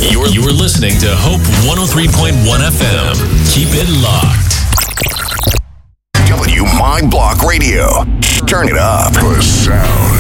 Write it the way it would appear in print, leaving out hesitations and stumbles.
You're listening to Hope 103.1 FM. Keep it locked. W My Block Radio. Turn it up. The sound